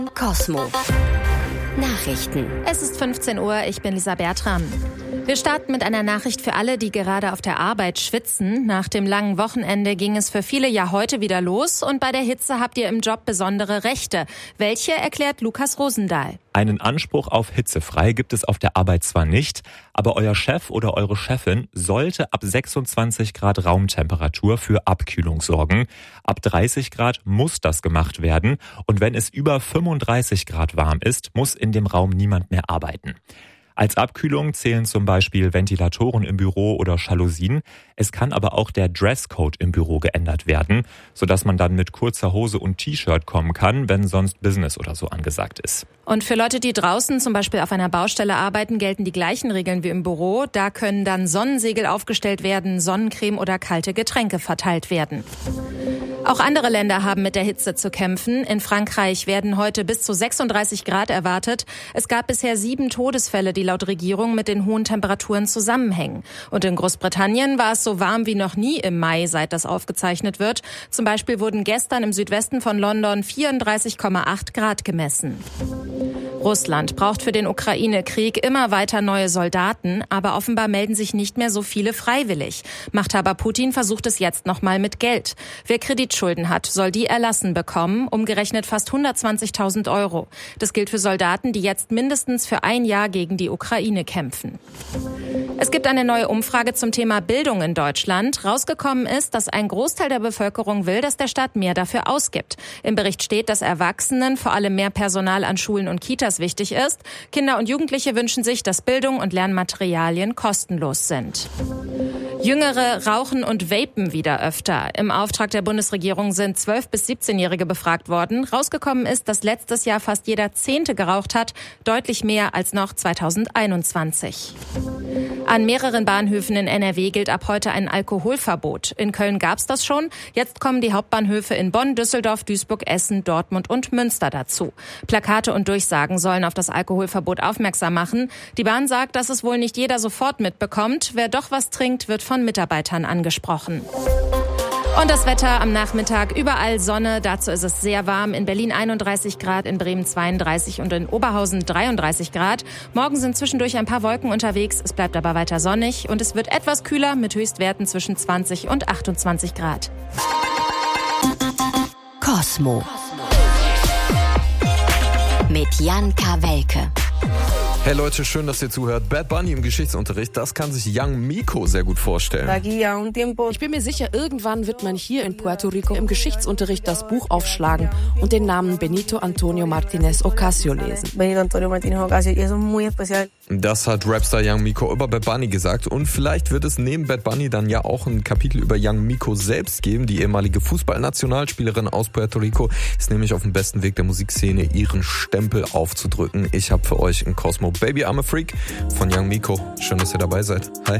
Cosmo Nachrichten. Es ist 15 Uhr, ich bin Lisa Bertram. Wir starten mit einer Nachricht für alle, die gerade auf der Arbeit schwitzen. Nach dem langen Wochenende ging es für viele ja heute wieder los und bei der Hitze habt ihr im Job besondere Rechte. Welche, erklärt Lukas Rosendahl. Einen Anspruch auf hitzefrei gibt es auf der Arbeit zwar nicht, aber euer Chef oder eure Chefin sollte ab 26 Grad Raumtemperatur für Abkühlung sorgen. Ab 30 Grad muss das gemacht werden und wenn es über 35 Grad warm ist, muss in dem Raum niemand mehr arbeiten. Als Abkühlung zählen zum Beispiel Ventilatoren im Büro oder Jalousien. Es kann aber auch der Dresscode im Büro geändert werden, sodass man dann mit kurzer Hose und T-Shirt kommen kann, wenn sonst Business oder so angesagt ist. Und für Leute, die draußen zum Beispiel auf einer Baustelle arbeiten, gelten die gleichen Regeln wie im Büro. Da können dann Sonnensegel aufgestellt werden, Sonnencreme oder kalte Getränke verteilt werden. Auch andere Länder haben mit der Hitze zu kämpfen. In Frankreich werden heute bis zu 36 Grad erwartet. Es gab bisher 7 Todesfälle, die laut Regierung mit den hohen Temperaturen zusammenhängen. Und in Großbritannien war es so warm wie noch nie im Mai, seit das aufgezeichnet wird. Zum Beispiel wurden gestern im Südwesten von London 34,8 Grad gemessen. Russland braucht für den Ukraine-Krieg immer weiter neue Soldaten, aber offenbar melden sich nicht mehr so viele freiwillig. Machthaber Putin versucht es jetzt nochmal mit Geld. Wer Kreditschulden hat, soll die erlassen bekommen, umgerechnet fast 120.000 €. Das gilt für Soldaten, die jetzt mindestens für ein Jahr gegen die Ukraine kämpfen. Es gibt eine neue Umfrage zum Thema Bildung in Deutschland. Rausgekommen ist, dass ein Großteil der Bevölkerung will, dass der Staat mehr dafür ausgibt. Im Bericht steht, dass Erwachsenen vor allem mehr Personal an Schulen und Kitas wichtig ist. Kinder und Jugendliche wünschen sich, dass Bildung und Lernmaterialien kostenlos sind. Jüngere rauchen und vapen wieder öfter. Im Auftrag der Bundesregierung sind 12- bis 17-Jährige befragt worden. Rausgekommen ist, dass letztes Jahr fast jeder 10. geraucht hat, deutlich mehr als noch 2021. An mehreren Bahnhöfen in NRW gilt ab heute ein Alkoholverbot. In Köln gab's das schon. Jetzt kommen die Hauptbahnhöfe in Bonn, Düsseldorf, Duisburg, Essen, Dortmund und Münster dazu. Plakate und Durchsagen sollen auf das Alkoholverbot aufmerksam machen. Die Bahn sagt, dass es wohl nicht jeder sofort mitbekommt. Wer doch was trinkt, wird von Mitarbeitern angesprochen. Und das Wetter am Nachmittag, überall Sonne, dazu ist es sehr warm. In Berlin 31 Grad, in Bremen 32 und in Oberhausen 33 Grad. Morgen sind zwischendurch ein paar Wolken unterwegs, es bleibt aber weiter sonnig und es wird etwas kühler mit Höchstwerten zwischen 20 und 28 Grad. Cosmo mit Jan Kawelke. Hey Leute, schön, dass ihr zuhört. Bad Bunny im Geschichtsunterricht, das kann sich Young Miko sehr gut vorstellen. Ich bin mir sicher, irgendwann wird man hier in Puerto Rico im Geschichtsunterricht das Buch aufschlagen und den Namen Benito Antonio Martínez Ocasio lesen. Das hat Rapstar Young Miko über Bad Bunny gesagt und vielleicht wird es neben Bad Bunny dann ja auch ein Kapitel über Young Miko selbst geben. Die ehemalige Fußballnationalspielerin aus Puerto Rico ist nämlich auf dem besten Weg der Musikszene, ihren Stempel aufzudrücken. Ich habe für euch in Cosmo Baby I'm a Freak von Young Miko. Schön, dass ihr dabei seid. Hi.